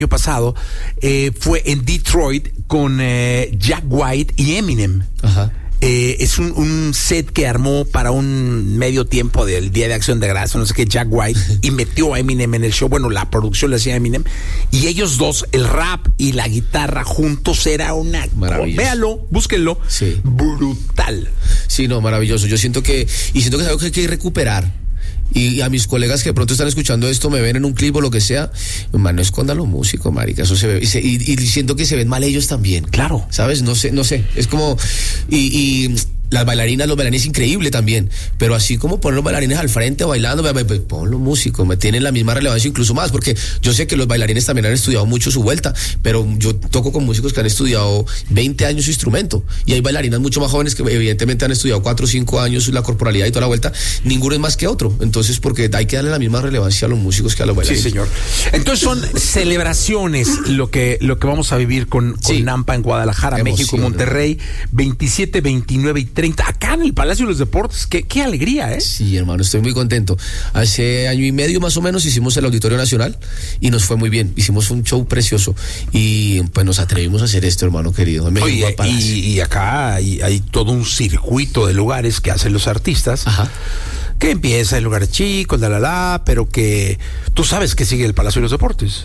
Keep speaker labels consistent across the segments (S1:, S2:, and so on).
S1: pasado, fue en Detroit con Jack White y Eminem.
S2: Ajá.
S1: Es un set que armó para un medio tiempo del Día de Acción de Gracias, no sé qué, Jack White, y metió a Eminem en el show. Bueno, la producción le hacía a Eminem, y ellos dos, el rap y la guitarra juntos, era una...
S2: Maravilloso.
S1: Véalo, búsquenlo.
S2: Sí.
S1: Brutal.
S2: Sí, no, maravilloso. Yo siento que es algo que hay que recuperar. Y a mis colegas que de pronto están escuchando esto, me ven en un clip o lo que sea, man, no escondan los músicos, marica, eso se ve, y siento que se ven mal ellos también.
S1: Claro.
S2: ¿Sabes? No sé, es como, y las bailarinas, los bailarines, increíble también, pero así como poner los bailarines al frente bailando, pues pon los músicos, me tienen la misma relevancia, incluso más, porque yo sé que los bailarines también han estudiado mucho su vuelta, pero yo toco con músicos que han estudiado 20 años su instrumento, y hay bailarinas mucho más jóvenes que evidentemente han estudiado 4 o 5 años la corporalidad y toda la vuelta, ninguno es más que otro, entonces porque hay que darle la misma relevancia a los músicos que a los bailarines.
S1: Sí, señor. Entonces son celebraciones lo que vamos a vivir con Nampa en Guadalajara,
S2: Emoción,
S1: México, Monterrey, 27, 29 y 30, acá en el Palacio de los Deportes. Qué alegría, ¿eh?
S2: Sí, hermano, estoy muy contento. Hace año y medio más o menos hicimos el Auditorio Nacional y nos fue muy bien. Hicimos un show precioso y pues nos atrevimos a hacer esto, hermano querido.
S1: Oye, y acá hay todo un circuito de lugares que hacen los artistas.
S2: Ajá.
S1: Que empieza en lugares chicos, pero que tú sabes que sigue el Palacio de los Deportes.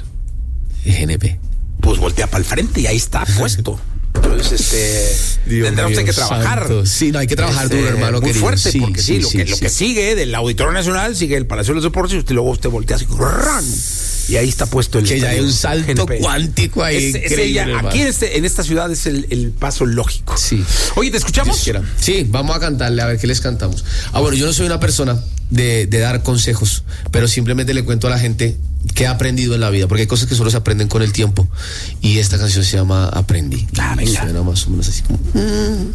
S2: GNP.
S1: Pues voltea para el frente y ahí está puesto. Entonces, tendremos que trabajar.
S2: Santo. Sí, no, hay que trabajar duro, hermano
S1: muy
S2: querido.
S1: fuerte, porque lo que sigue del Auditorio Nacional sigue el Palacio de los Deportes y luego usted voltea así, ¡ran! Y ahí está puesto el...
S2: Que ya hay un salto
S1: GNP.
S2: cuántico ahí.
S1: Aquí en esta ciudad es el paso lógico.
S2: Sí.
S1: Oye, ¿te escuchamos?
S2: Sí, vamos a cantarle, a ver qué les cantamos. Bueno, yo no soy una persona de dar consejos, pero simplemente le cuento a la gente qué he aprendido en la vida, porque hay cosas que solo se aprenden con el tiempo. Y esta canción se llama Aprendí.
S1: Venga.
S2: Suena más o menos así como...